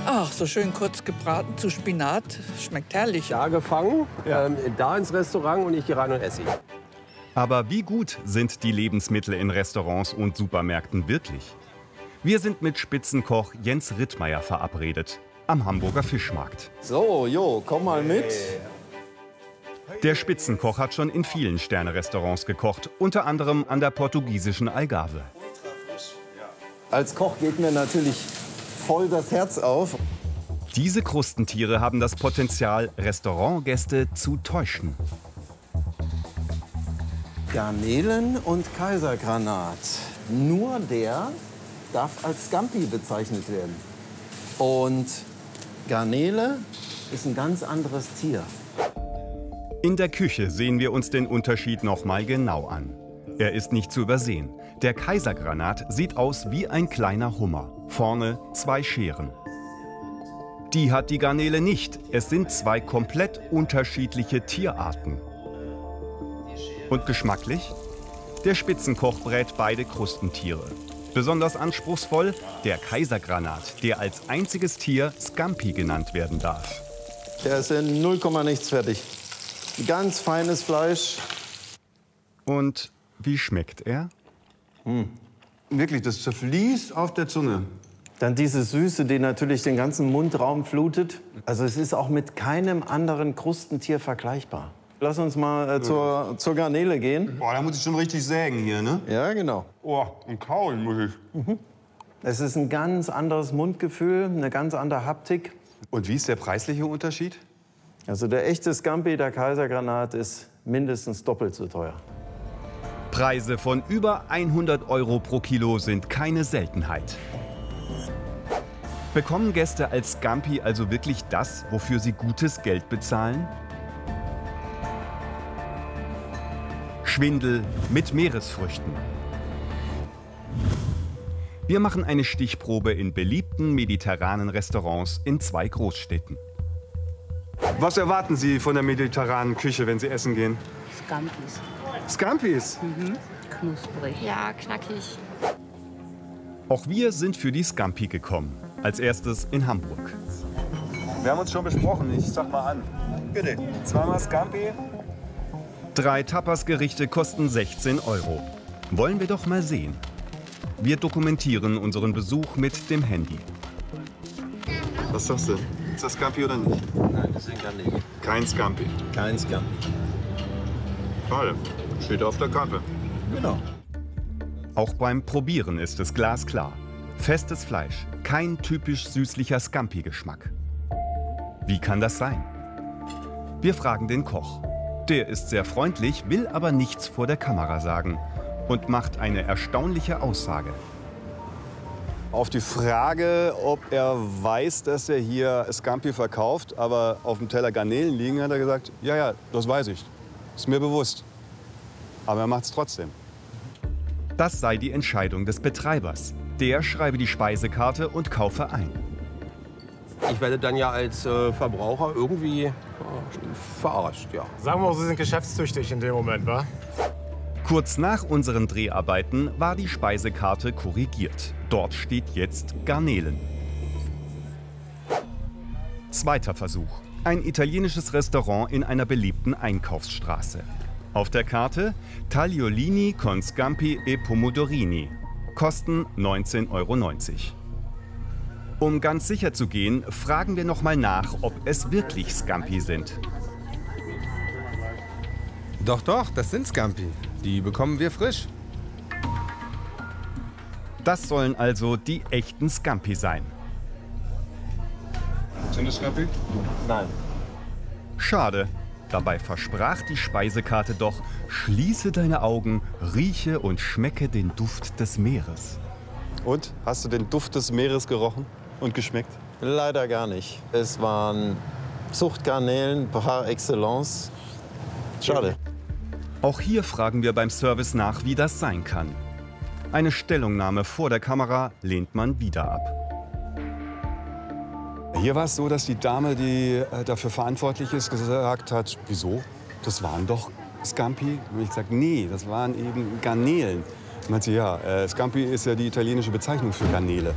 Ach, so schön kurz gebraten zu Spinat. Schmeckt herrlich. Da gefangen, da ins Restaurant und ich gehe rein und esse. Aber wie gut sind die Lebensmittel in Restaurants und Supermärkten wirklich? Wir sind mit Spitzenkoch Jens Rittmeier verabredet am Hamburger Fischmarkt. So, Jo, komm mal mit. Der Spitzenkoch hat schon in vielen Sterne-Restaurants gekocht, unter anderem an der portugiesischen Algarve. Als Koch geht mir natürlich voll das Herz auf. Diese Krustentiere haben das Potenzial, Restaurantgäste zu täuschen. Garnelen und Kaisergranat. Nur der darf als Scampi bezeichnet werden. Und Garnele ist ein ganz anderes Tier. In der Küche sehen wir uns den Unterschied noch mal genau an. Er ist nicht zu übersehen. Der Kaisergranat sieht aus wie ein kleiner Hummer. Vorne 2 Scheren. Die hat die Garnele nicht. Es sind 2 komplett unterschiedliche Tierarten. Und geschmacklich? Der Spitzenkoch brät beide Krustentiere. Besonders anspruchsvoll der Kaisergranat, der als einziges Tier Scampi genannt werden darf. Der ist in 0, nichts fertig. Ganz feines Fleisch. Und wie schmeckt er? Wirklich, das zerfließt auf der Zunge. Dann diese Süße, die natürlich den ganzen Mundraum flutet. Also es ist auch mit keinem anderen Krustentier vergleichbar. Lass uns mal zur Garnele gehen. Boah, da muss ich schon richtig sägen hier, ne? Ja, genau. Oh, und kauen muss ich. Es ist ein ganz anderes Mundgefühl, eine ganz andere Haptik. Und wie ist der preisliche Unterschied? Also der echte Scampi, der Kaisergranat, ist mindestens doppelt so teuer. Preise von über 100 € pro Kilo sind keine Seltenheit. Bekommen Gäste als Scampi also wirklich das, wofür sie gutes Geld bezahlen? Schwindel mit Meeresfrüchten. Wir machen eine Stichprobe in beliebten mediterranen Restaurants in 2 Großstädten. Was erwarten Sie von der mediterranen Küche, wenn Sie essen gehen? Scampis. Scampis? Knusprig. Ja, knackig. Auch wir sind für die Scampi gekommen. Als erstes in Hamburg. Wir haben uns schon besprochen. Ich sag mal an. Bitte. 2-mal Scampi. 3 Tapas-Gerichte kosten 16 €. Wollen wir doch mal sehen. Wir dokumentieren unseren Besuch mit dem Handy. Was sagst du? Ist das Scampi oder nicht? Nein, das sind Garnelen. Kein Scampi. Kein Scampi. Schade. Steht auf der Karte. Genau. Auch beim Probieren ist es glasklar. Festes Fleisch, kein typisch süßlicher Scampi-Geschmack. Wie kann das sein? Wir fragen den Koch. Der ist sehr freundlich, will aber nichts vor der Kamera sagen und macht eine erstaunliche Aussage. Auf die Frage, ob er weiß, dass er hier Scampi verkauft, aber auf dem Teller Garnelen liegen, hat er gesagt, ja, das weiß ich. Ist mir bewusst. Aber er macht es trotzdem. Das sei die Entscheidung des Betreibers. Der schreibe die Speisekarte und kaufe ein. Ich werde dann ja als Verbraucher irgendwie verarscht, ja. Sagen wir mal, Sie sind geschäftstüchtig in dem Moment, wa? Kurz nach unseren Dreharbeiten war die Speisekarte korrigiert. Dort steht jetzt Garnelen. Zweiter Versuch. Ein italienisches Restaurant in einer beliebten Einkaufsstraße. Auf der Karte Tagliolini con Scampi e Pomodorini. Kosten 19,90 €. Um ganz sicher zu gehen, fragen wir noch mal nach, ob es wirklich Scampi sind. Doch, das sind Scampi. Die bekommen wir frisch. Das sollen also die echten Scampi sein. Sind das Scampi? Nein. Schade. Dabei versprach die Speisekarte doch, schließe deine Augen, rieche und schmecke den Duft des Meeres. Und? Hast du den Duft des Meeres gerochen und geschmeckt? Leider gar nicht. Es waren Zuchtgarnelen par excellence. Schade. Auch hier fragen wir beim Service nach, wie das sein kann. Eine Stellungnahme vor der Kamera lehnt man wieder ab. Hier war es so, dass die Dame, die dafür verantwortlich ist, gesagt hat, wieso? Das waren doch Scampi. Und ich gesagt, nee, das waren eben Garnelen. Und meinte sie, ja, Scampi ist ja die italienische Bezeichnung für Garnele.